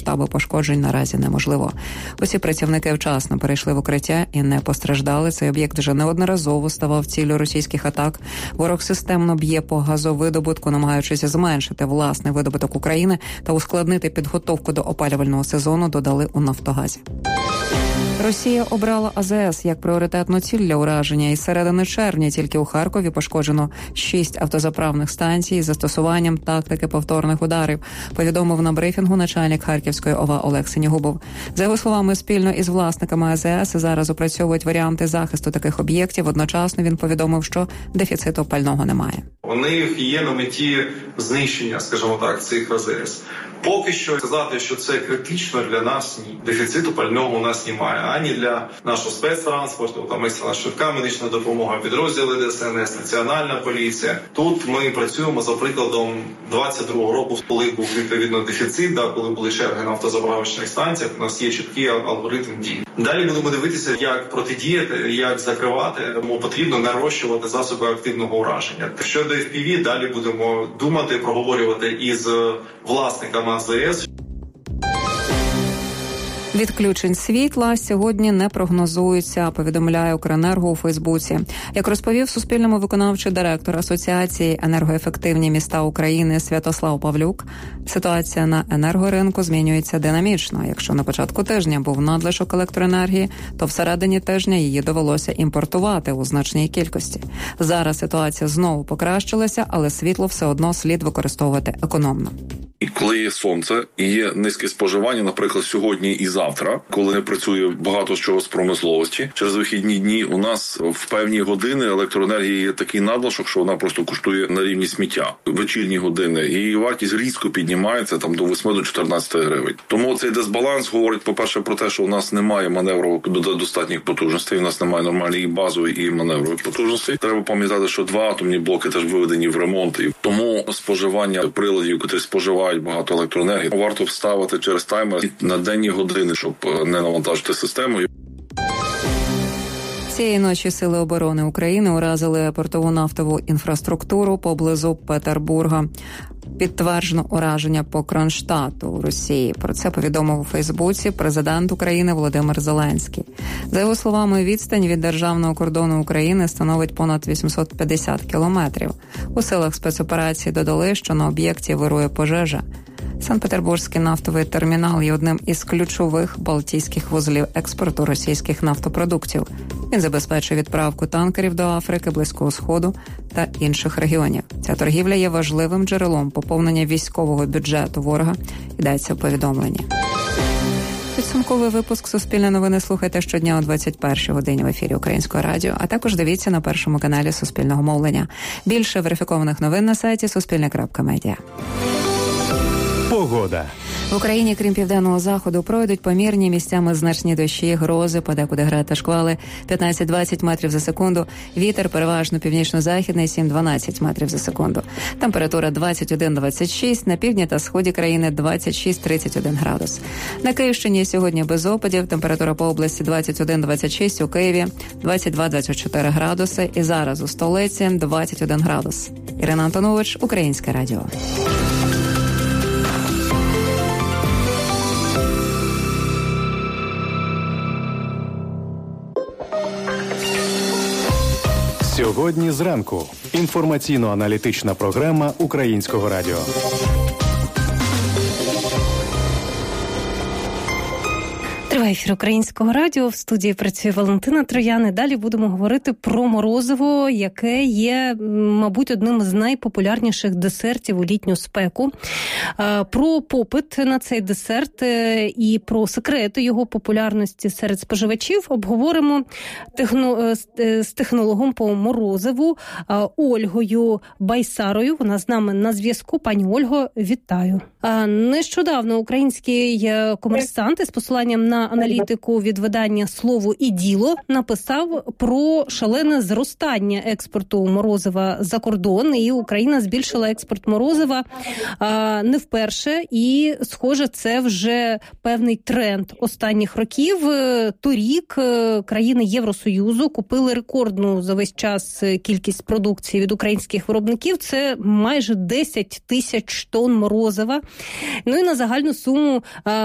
масштаби пошкоджень наразі неможливо. Усі працівники вчасно перейшли в укриття і не постраждали. Цей об'єкт вже неодноразово ставав ціллю російських атак. Ворог системно б'є по газовидобутку, намагаючись зменшити власний видобуток України та ускладнити підготовку до опалювального сезону, додали у «Нафтогазі». Росія обрала АЗС як пріоритетну ціль для ураження. Із середини червня тільки у Харкові пошкоджено 6 автозаправних станцій з застосуванням тактики повторних ударів, повідомив на брифінгу начальник Харківської ОВА Олег Синігубов. За його словами, спільно із власниками АЗС зараз опрацьовують варіанти захисту таких об'єктів. Одночасно він повідомив, що дефіциту пального немає. У них є на меті знищення, скажімо так, цих АЗС. Поки що сказати, що це критично для нас, ні. Дефіциту пального у нас немає. Ані для нашого спецтранспорту, там екстрена швидка медична допомога, підрозділи ДСНС, Національна поліція. Тут ми працюємо за прикладом 22-го року, коли був відповідно дефіцит, коли були черги на автозаправочних станціях, у нас є чіткий алгоритм дій. Далі будемо дивитися, як протидіяти, як закривати. Тому потрібно нарощувати засоби активного ураження. Щодо FPV, далі будемо думати, проговорювати із власниками АЗС. Відключень світла сьогодні не прогнозуються, повідомляє Укренерго у Фейсбуці. Як розповів Суспільному виконавчий директор Асоціації «Енергоефективні міста України» Святослав Павлюк, ситуація на енергоринку змінюється динамічно. Якщо на початку тижня був надлишок електроенергії, то всередині тижня її довелося імпортувати у значній кількості. Зараз ситуація знову покращилася, але світло все одно слід використовувати економно. І коли є сонце і є низьке споживання, наприклад, сьогодні і завтра, коли не працює багато чого з промисловості, через вихідні дні у нас в певні години електроенергії є такий надлишок, що вона просто коштує на рівні сміття. Вечірні години. І вартість різко піднімається там до 8 до 14 гривень. Тому цей дисбаланс говорить, по-перше, про те, що у нас немає маневрових достатніх потужностей, у нас немає нормальної і базової, і маневрової потужності. Треба пам'ятати, що 2 атомні блоки теж виведені в ремонт. І тому споживання приладів, які споживають багато електроенергії, варто вставити через таймер на денні години, щоб не навантажити систему. Цієї ночі Сили оборони України уразили портову нафтову інфраструктуру поблизу Петербурга. Підтверджено ураження по Кронштадту у Росії. Про це повідомив у Фейсбуці президент України Володимир Зеленський. За його словами, відстань від державного кордону України становить понад 850 кілометрів. У силах спецоперації додали, що на об'єкті вирує пожежа. Санкт-Петербурзький нафтовий термінал є одним із ключових балтійських вузлів експорту російських нафтопродуктів. Він забезпечує відправку танкерів до Африки, Близького Сходу та інших регіонів. Ця торгівля є важливим джерелом поповнення військового бюджету ворога, йдеться у повідомленні. Підсумковий випуск «Суспільне новини» слухайте щодня о 21-й годині в ефірі Українського радіо, а також дивіться на першому каналі Суспільного мовлення. Більше верифікованих новин на сайті Суспільне.Медіа. Погода. В Україні, крім південного заходу, пройдуть помірні, місцями значні дощі, грози, подекуди град та шквали 15-20 метрів за секунду. Вітер переважно північно-західний 7-12 метрів за секунду. Температура 21-26, на півдні та сході країни 26-31 градус. На Київщині сьогодні без опадів, температура по області 21-26, у Києві 22-24 градуси і зараз у столиці 21 градус. Ірина Антонович, Українське радіо. Сьогодні зранку. Інформаційно-аналітична програма Українського радіо. Триває ефір Українського радіо. В студії працює Валентина Троян. Далі будемо говорити про морозиво, яке є, мабуть, одним з найпопулярніших десертів у літню спеку. Про попит на цей десерт і про секрети його популярності серед споживачів обговоримо з технологом по морозиву Ольгою Байсарою. Вона з нами на зв'язку. Пані Ольго, вітаю. Нещодавно український комерсант із посиланням на аналітику від видання «Слово і діло» написав про шалене зростання експорту морозива за кордон, і Україна збільшила експорт морозива не вперше, і, схоже, це вже певний тренд останніх років. Торік країни Євросоюзу купили рекордну за весь час кількість продукції від українських виробників. Це майже 10 тисяч тонн морозива. Ну і на загальну суму